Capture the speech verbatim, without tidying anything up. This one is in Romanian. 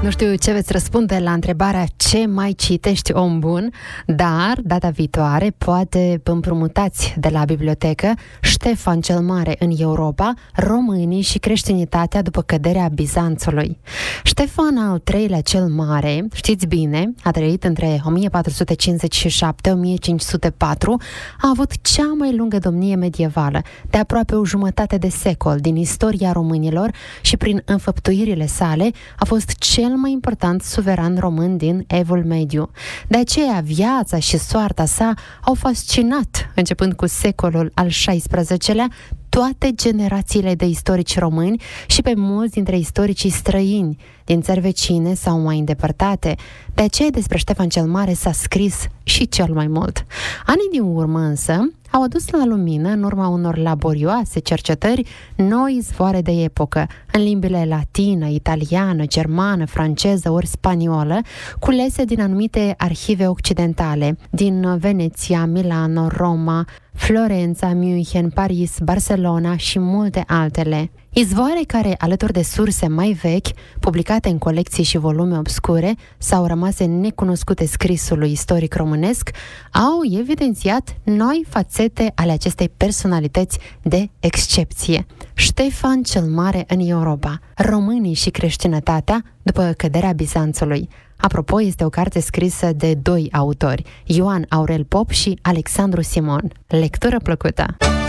Nu știu ce veți răspunde la întrebarea ce mai citești, om bun, dar data viitoare poate împrumutați de la bibliotecă Ștefan cel Mare în Europa, românii și creștinitatea după căderea Bizanțului. Ștefan al treilea cel Mare, știți bine, a trăit între o mie patru sute cincizeci și șapte - o mie cinci sute patru, a avut cea mai lungă domnie medievală, de aproape o jumătate de secol din istoria românilor și prin înfăptuirile sale a fost cel mai important suveran român din Evul Mediu. De aceea, viața și soarta sa au fascinat, începând cu secolul al șaisprezecelea, toate generațiile de istorici români și pe mulți dintre istoricii străini, din țări vecine sau mai îndepărtate. De aceea, despre Ștefan cel Mare s-a scris și cel mai mult. Anii din urmă, însă, au adus la lumină, în urma unor laborioase cercetări, noi izvoare de epocă, în limbile latină, italiană, germană, franceză ori spaniolă, culese din anumite arhive occidentale, din Veneția, Milano, Roma, Florența, München, Paris, Barcelona și multe altele. Izvoare care, alături de surse mai vechi, publicate în colecții și volume obscure sau rămase necunoscute scrisului istoric românesc, au evidențiat noi fațete ale acestei personalități de excepție. Ștefan cel Mare în Europa, românii și creștinătatea după căderea Bizanțului. Apropo, este o carte scrisă de doi autori, Ioan Aurel Pop și Alexandru Simon. Lectură plăcută!